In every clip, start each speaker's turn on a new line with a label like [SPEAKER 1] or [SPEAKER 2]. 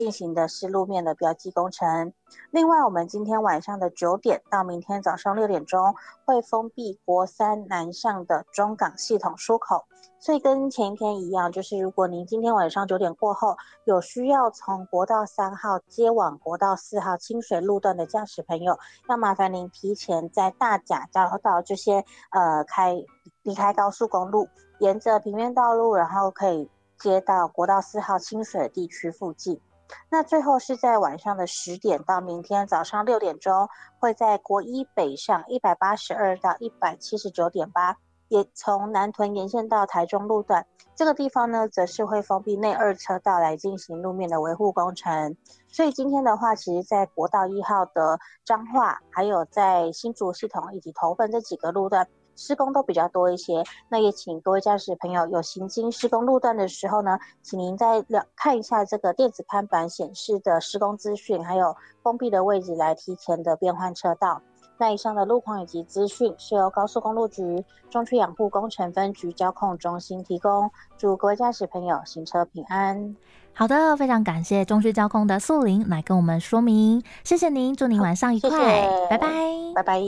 [SPEAKER 1] 进行的是路面的标记工程。另外，我们今天晚上的9点到明天早上6点钟会封闭国三南向的中港系统出口，所以跟前一天一样，就是如果您今天晚上9点过后有需要从国道3号接往国道4号清水路段的驾驶朋友，要麻烦您提前在大甲交道这些离开高速公路，沿着平面道路，然后可以接到国道4号清水地区附近。那最后是在晚上的10点到明天早上6点钟，会在国一北上182到179.8，也从南屯沿线到台中路段，这个地方呢，则是会封闭内2车道来进行路面的维护工程。所以今天的话，其实在国道1号的彰化，还有在新竹系统以及头份这几个路段，施工都比较多一些。那也请各位驾驶朋友有行经施工路段的时候呢，请您再看一下这个电子看板显示的施工资讯，还有封闭的位置来提前的变换车道。那以上的路况以及资讯是由高速公路局中区养护工程分局交控中心提供，祝各位驾驶朋友行车平安。
[SPEAKER 2] 好的，非常感谢中区交控的素玲来跟我们说明，谢谢您，祝您晚上愉快，
[SPEAKER 1] 谢谢，
[SPEAKER 2] 拜拜，
[SPEAKER 1] 拜拜。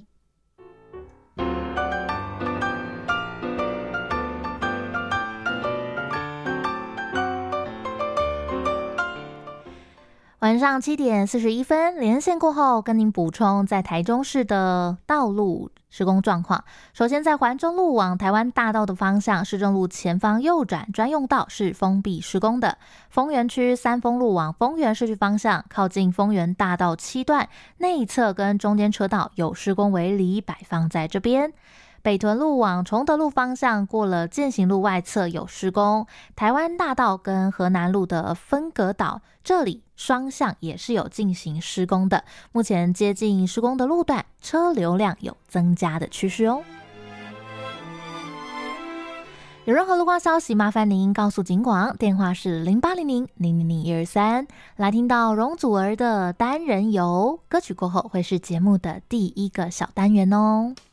[SPEAKER 2] 晚上7点41分，连线过后跟您补充在台中市的道路施工状况。首先在环中路往台湾大道的方向，市政路前方右转专用道是封闭施工的。丰原区三丰路往丰原市区方向，靠近丰原大道7段内侧跟中间车道有施工围篱摆放在这边。北屯路往崇德路方向，过了健行路外侧有施工，台湾大道跟河南路的分隔岛这里双向也是有进行施工的，目前接近施工的路段车流量有增加的趋势哦。有任何路况消息，麻烦您告诉警广，电话是0800-000-123。来听到容祖儿的单人游歌曲过后，会是节目的第一个小单元哦。